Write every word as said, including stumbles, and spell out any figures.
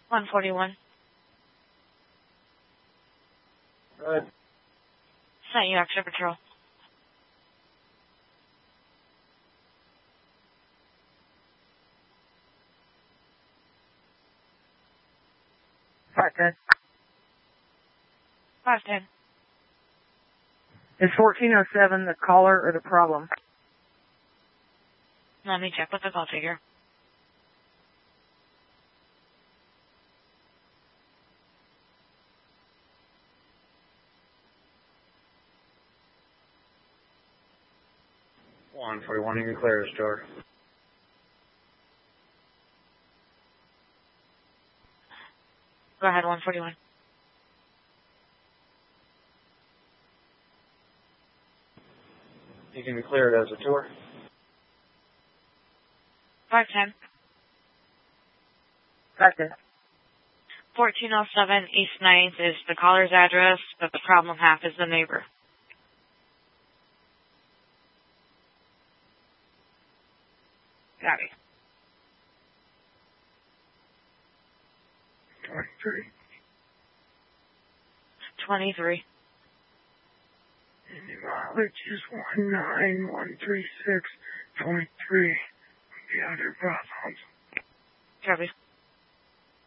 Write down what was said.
one forty-one. Good. Sent you extra patrol. five ten. five ten. Is fourteen oh seven the caller or the problem? Let me check with the call figure. one forty-one, you can clear this door. Go ahead, one forty-one. You can clear it as a tour. five ten. five ten. fourteen oh seven East ninth is the caller's address, but the problem half is the neighbor. Got it. twenty-three. twenty-three. And the mileage is one nine one three six point three. The other problems. Copy.